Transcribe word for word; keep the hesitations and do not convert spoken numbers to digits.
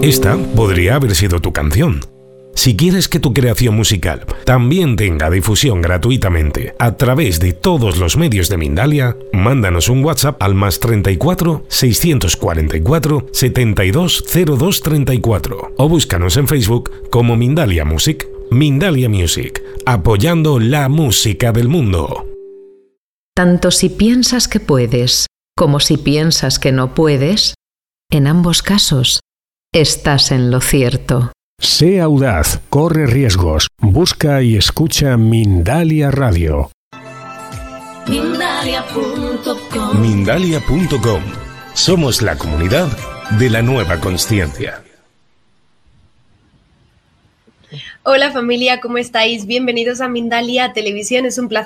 Esta podría haber sido tu canción. Si quieres que tu creación musical también tenga difusión gratuitamente a través de todos los medios de Mindalia, mándanos un WhatsApp al más treinta y cuatro, seiscientos cuarenta y cuatro, setenta y dos, cero dos treinta y cuatro o búscanos en Facebook como Mindalia Music. Mindalia Music, apoyando la música del mundo. Tanto si piensas que puedes como si piensas que no puedes, en ambos casos estás en lo cierto. Sé audaz, corre riesgos, busca y escucha Mindalia Radio. Mindalia punto com. Mindalia punto com. Somos la comunidad de la nueva consciencia. Hola familia, ¿cómo estáis? Bienvenidos a Mindalia Televisión, es un placer